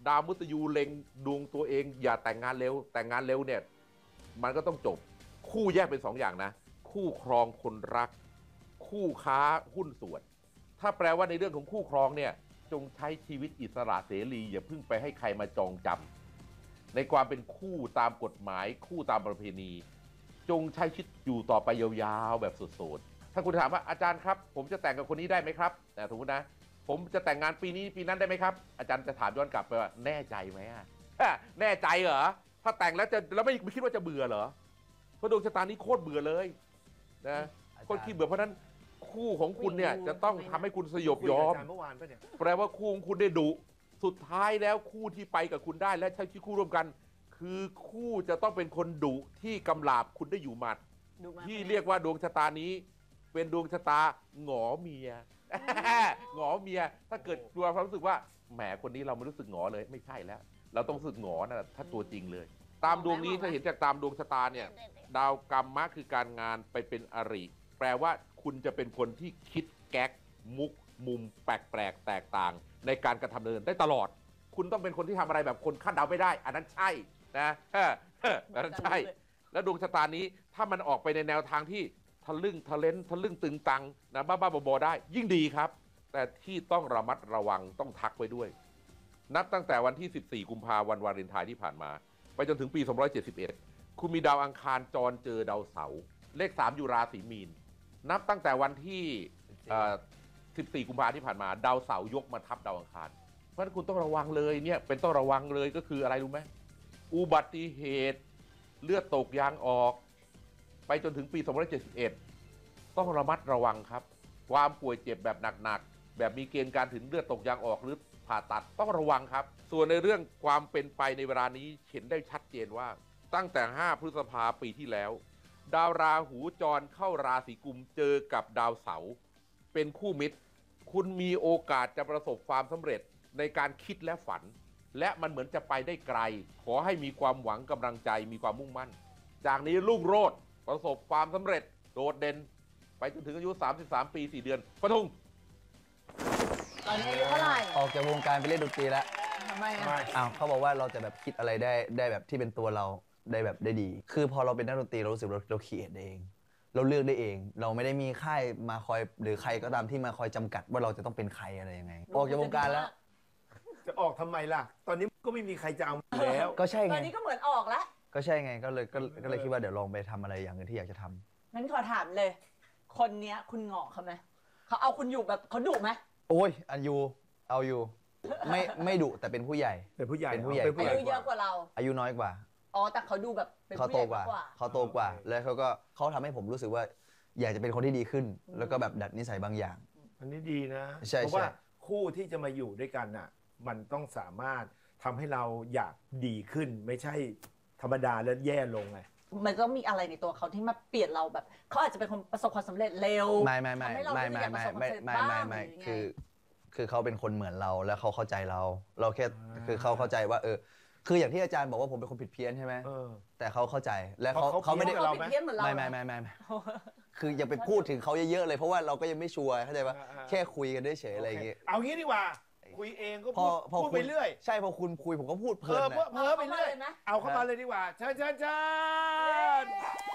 ดาวมุตยูเล็งดวงตัวเองอย่าแต่งงานเร็วแต่งงานเร็วเนี่ยมันก็ต้องจบคู่แยกเป็น2 อย่างนะคู่ครองคนรักคู่ค้าหุ้นส่วนถ้าแปลว่าในเรื่องของคู่ครองเนี่ยจงใช้ชีวิตอิสระเสรีอย่าเพิ่งไปให้ใครมาจองจำในความเป็นคู่ตามกฎหมายคู่ตามประเพณีจงใช้ชีวิตอยู่ต่อไปยาวๆแบบสุดๆถ้าคุณถามว่าอาจารย์ครับผมจะแต่งกับคนนี้ได้ไหมครับแต่สมมตินะผมจะแต่งงานปีนี้ปีนั้นได้ไหมครับอาจารย์จะถามย้อนกลับไปว่าแน่ใจไหมแน่ใจเหรอถ้าแต่งแล้วจะแล้วไม่คิดว่าจะเบื่อเหรอเพราะดวงชะตานี้โคตรเบื่อเลยนะโคตรขี้เบื่อเพราะนั้นคู่ของคุณเนี่ยจะต้องทำให้คุณสยบยอมแปลว่าคู่ของคุณได้ดุสุดท้ายแล้วคู่ที่ไปกับคุณได้และใช้ชีวิตคู่ร่วมกันคือคู่จะต้องเป็นคนดุที่กำลาบคุณได้อยู่หมัดที่เรียกว่าดวงชะตานี้เป็นดวงชะตาหงอเมียหงอเมียถ้าเกิดตัวความรู้สึกว่าแหมคนนี้เราไม่รู้สึกหงอเลยไม่ใช่แล้วเราต้องรู้สึกหงอนะถ้าตัวจริงเลยตามดวงนี้ถ้าเห็นจากตามดวงชะตาเนี่ยดาวกรรมะคือการงานไปเป็นอริแปลว่าคุณจะเป็นคนที่คิดแก๊กมุกมุมแปลกแตกต่างในการกระทำเดินได้ตลอดคุณต้องเป็นคนที่ทำอะไรแบบคนคาดเดาไม่ได้อันนั้นใช่นะอันนั้นใช่แล้วดวงชะตานี้ถ้ามันออกไปในแนวทางที่ทะลึ่งทะเลนทะลึ่งตึงตังนะบ้าๆบอๆได้ยิ่งดีครับแต่ที่ต้องระมัดระวังต้องทักไว้ด้วยนับตั้งแต่วันที่14กุมภาพันธ์วันวาเลนไทน์ที่ผ่านมาไปจนถึงปี2571คุณมีดาวอังคารจรเจอดาวเสาร์เลข3อยู่ราศีมีนนับตั้งแต่วันที่14กุมภาพันธ์ที่ผ่านมาดาวเสาร์ยกมาทับดาวอังคารเพราะฉะนั้นคุณต้องระวังเลยเนี่ยเป็นต้องระวังเลยก็คืออะไรรู้ไหมอุบัติเหตุเลือดตกยางออกไปจนถึงปี2571ต้องระมัดระวังครับความป่วยเจ็บแบบหนักๆแบบมีเกณฑ์การถึงเลือดตกยางออกหรือผ่าตัดต้องระวังครับส่วนในเรื่องความเป็นไปในเวลานี้เห็นได้ชัดเจนว่าตั้งแต่5พฤษภาปีที่แล้วดาวราหูจรเข้าราศีกุมเจอกับดาวเสาร์เป็นคู่มิตรคุณมีโอกาสจะประสบความสำเร็จในการคิดและฝันและมันเหมือนจะไปได้ไกลขอให้มีความหวังกำลังใจมีความมุ่งมั่นจากนี้รุ่งโรจน์ประสบความสำเร็จโดดเด่นไปจนถึงอายุ33ปี4เดือนฟะทุงตอนนี้อายุเท่าไหร่ออกจากวงการไปเล่นดนตรีแล้วทำไมอ้าวเขาบอกว่าเราจะแบบคิดอะไรได้แบบที่เป็นตัวเราได้แบบได้ดีคือพอเราเป็นนักดนตรีเรารู้สึกเราคิดเองเราเลือกได้เองเราไม่ได้มีค่ายมาคอยหรือใครก็ตามที่มาคอยจำกัดว่าเราจะต้องเป็นใครอะไรยังไงออกจากวงการแล้วจะออกทำไมล่ะตอนนี้ก็ไม่มีใครจะเอาแล้วก็ใช่ไงตอนนี้ก็เหมือนออกแล้วก็ใช่ไงก็เลยคิดว่าเดี๋ยวลองไปทำอะไรอย่างอื่นที่อยากจะทำงั้นขอถามเลยคนเนี้ยคุณงอกเขาไหมเขาเอาคุณอยู่แบบเขาดุไหมโอ้ยอันยูเอาอยู่ไม่ดุแต่เป็นผู้ใหญ่เป็นผู้ใหญ่อายุเยอะกว่าเราอายุน้อยกว่าอ๋อแต่เขาดูแบบเป็นผู้ใหญ่กว่าเขาโตกว่าแล้วเขาทำให้ผมรู้สึกว่าอยากจะเป็นคนที่ดีขึ้นแล้วก็แบบดัดนิสัยบางอย่างอันนี้ดีนะเพราะว่าคู่ที่จะมาอยู่ด้วยกันน่ะมันต้องสามารถทำให้เราอยากดีขึ้นไม่ใช่ธรรมดาแล้วแย่ลงไงมันต้องมีอะไรในตัวเขาที่มาเปลี่ยนเราแบบเขาอาจจะเป็นคนประสบความสำเร็จเร็วไม่คือเขาเป็นคนเหมือนเราแล้วเขาเข้าใจเราแค่คือเขาเข้าใจว่าคืออย่างที่อาจารย์บอกว่าผมเป็นคนผิดเพี้ยนใช่ไหมแต่เขาเข้าใจและเขาไม่ได้ไม่คืออย่าไปพูดถึงเขาเยอะๆเลยเพราะว่าเราก็ยังไม่ชัวร์เข้าใจว่าแค่คุยกันด้วยเฉยอะไรอย่างเงี้ยเอางี้ดีกว่าคุยเองก็พูดไปเรื่อยใช่พอคุณคุยผมก็พูดเพลินเพ้อไปเรื่อยเอาเข้ามาเลยดีกว่าเชิญ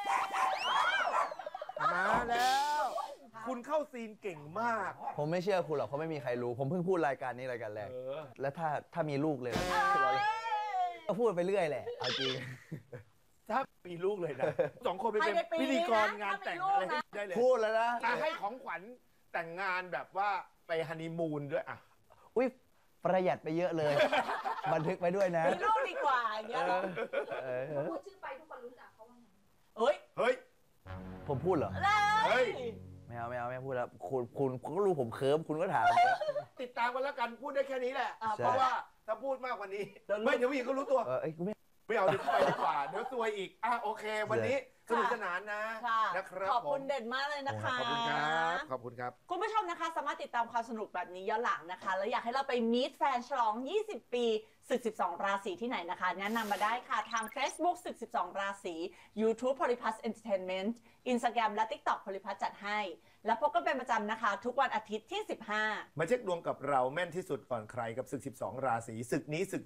มาแล้วคุณเข้าซีนเก่งมากผมไม่เชื่อคุณหรอกเพราะไม่มีใครรู้ผมเพิ่งพูดรายการนี้รายการแรกแล้วถ้ามีลูกเลยก็พูดไปเรื่อยแหละเอาจริงถ้ามีลูกเลยนะ2 คนไปเป็นพิธีกรงานแต่งอะไรได้เลยพูดแล้วนะให้ของขวัญแต่งงานแบบว่าไปฮันนีมูนด้วยอ่ะอุ้ยประหยัดไปเยอะเลยบันทึกไปด้วยนะมีลูกดีกว่าอย่างเงี้ยพูดชื่อไปทุกคนรู้จักเขาว่าไงเฮ้ยผมพูดเหรอเฮ้ยไม่เอาพูดแล้วคุณก็รู้ผมเคิร์มคุณก็ถามติดตามกันแล้วกันพูดได้แค่นี้แหละเพราะว่าถ้าพูดมากกว่านี้ไม่เดี๋ยวผู้หญิงก็รู้ตัวไม่เอาดีกว่าเดี๋ยวซวยอีกโอเควันนี้สนุกสนานนะครับขอบคุณเด่นมากเลยนะคะขอบคุณครับคุณผู้ชมนะคะสามารถติดตามความสนุกแบบนี้ย้อนหลังนะคะแล้วอยากให้เราไปมีตแฟนฉลอง20ปีศึก12ราศีที่ไหนนะคะแนะนำมาได้ค่ะทาง Facebook ศึก12ราศี YouTube Polyplus Entertainment Instagram และ TikTok Polyplus จัดให้แล้วพบกันเป็นประจำนะคะทุกวันอาทิตย์ที่15 มาเช็คดวงกับเราแม่นที่สุดก่อนใครกับศึก12ราศีศึกนี้ศึก